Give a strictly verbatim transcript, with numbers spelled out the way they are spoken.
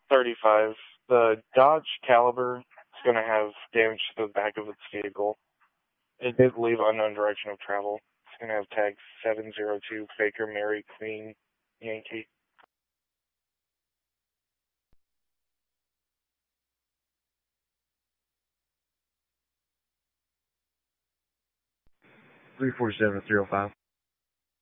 thirty-five. The Dodge Caliber is going to have damage to the back of its vehicle. It did leave unknown direction of travel. It's going to have tag seven zero two Baker Mary Queen Yankee. three four seven three oh five.